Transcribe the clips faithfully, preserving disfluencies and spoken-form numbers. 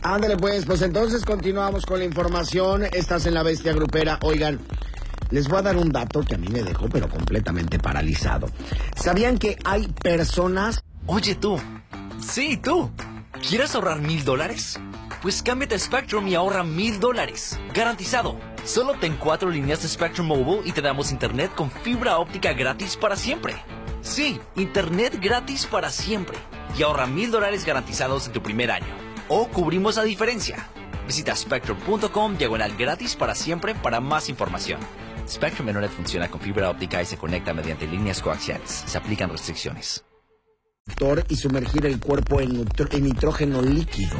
Ándale pues, pues entonces continuamos con la información. Estás en La Bestia Grupera. Oigan, les voy a dar un dato que a mí me dejó pero completamente paralizado. ¿Sabían que hay personas... Oye tú, sí tú, ¿quieres ahorrar mil dólares? Pues cámbiate a Spectrum y ahorra mil dólares, garantizado. Solo ten cuatro líneas de Spectrum Mobile y te damos internet con fibra óptica gratis para siempre. Sí, internet gratis para siempre. Y ahorra mil dólares garantizados en tu primer año. O cubrimos la diferencia. Visita spectrum punto com diagonal gratis para siempre para más información. Spectrum Internet funciona con fibra óptica y se conecta mediante líneas coaxiales. Se aplican restricciones. Y sumergir el cuerpo en, nitro, en nitrógeno líquido.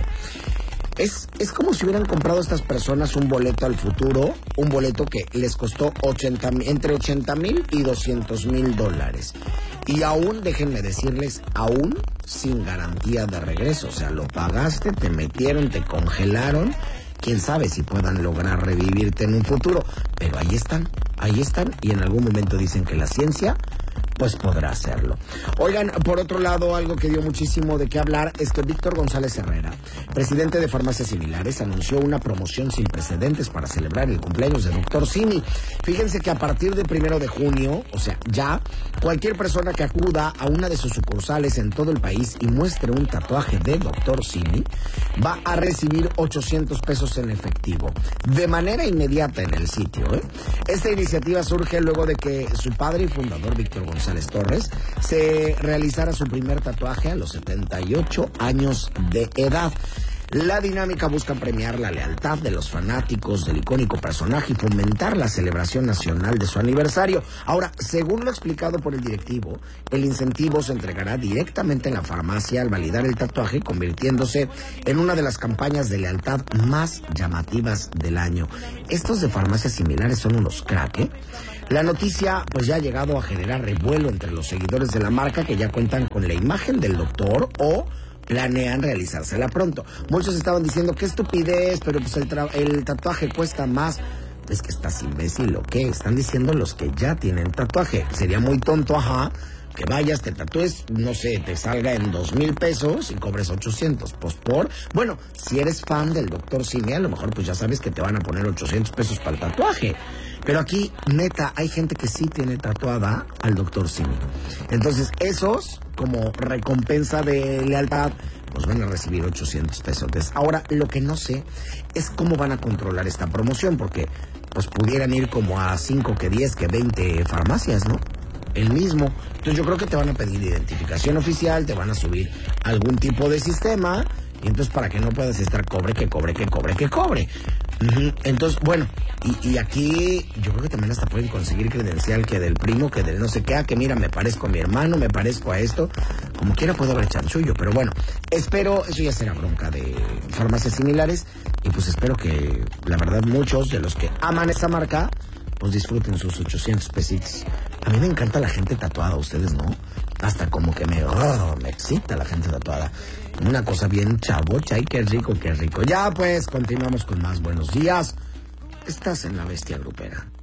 Es, es como si hubieran comprado estas personas un boleto al futuro, un boleto que les costó ochenta, entre ochenta mil y doscientos mil dólares. Y aún, déjenme decirles, aún sin garantía de regreso. O sea, lo pagaste, te metieron, te congelaron. Quién sabe si puedan lograr revivirte en un futuro. Pero ahí están, ahí están. Y en algún momento dicen que la ciencia... pues podrá hacerlo. Oigan, por otro lado, algo que dio muchísimo de qué hablar es que Víctor González Herrera, presidente de Farmacias Similares, anunció una promoción sin precedentes para celebrar el cumpleaños de doctor Simi. Fíjense que a partir del primero de junio, o sea, ya, cualquier persona que acuda a una de sus sucursales en todo el país y muestre un tatuaje de doctor Simi, va a recibir ochocientos pesos en efectivo, de manera inmediata en el sitio, ¿eh? Esta iniciativa surge luego de que su padre y fundador, Víctor González González Torres, se realizara su primer tatuaje a los setenta y ocho años de edad. La dinámica busca premiar la lealtad de los fanáticos del icónico personaje y fomentar la celebración nacional de su aniversario. Ahora, según lo explicado por el directivo, el incentivo se entregará directamente en la farmacia al validar el tatuaje, convirtiéndose en una de las campañas de lealtad más llamativas del año. Estos de Farmacias Similares son unos crack, ¿eh? La noticia pues ya ha llegado a generar revuelo entre los seguidores de la marca que ya cuentan con la imagen del doctor o planean realizársela pronto. Muchos estaban diciendo qué estupidez, pero pues el, tra- el tatuaje cuesta más. Es que estás imbécil, ¿o qué? Están diciendo los que ya tienen tatuaje. Sería muy tonto, ajá, que vayas, te tatúes, no sé, te salga en dos mil pesos y cobres ochocientos. Pues por, bueno, si eres fan del doctor Simi, a lo mejor pues ya sabes que te van a poner ochocientos pesos para el tatuaje. Pero aquí, neta, hay gente que sí tiene tatuada al doctor Simi. Entonces, esos, como recompensa de lealtad, pues van a recibir ochocientos pesos. Entonces, ahora, lo que no sé es cómo van a controlar esta promoción, porque pues pudieran ir como a cinco, que diez, que veinte farmacias, ¿no? El mismo. Entonces yo creo que te van a pedir identificación oficial, te van a subir algún tipo de sistema, y entonces para que no puedas estar cobre, que cobre, que cobre, que cobre. Uh-huh. Entonces, bueno, y, y aquí yo creo que también hasta pueden conseguir credencial que del primo, que del no sé qué, ah, que mira, me parezco a mi hermano, me parezco a esto, como quiera puedo haber chanchullo, pero bueno, espero, eso ya será bronca de Farmacias Similares, y pues espero que, la verdad, muchos de los que aman esa marca, pues disfruten sus ochocientos pesitos. A mí me encanta la gente tatuada, ¿ustedes no? Hasta como que me, oh, me excita la gente tatuada. Una cosa bien chavocha y qué rico, qué rico. Ya pues, continuamos con más buenos días. Estás en La Bestia Grupera.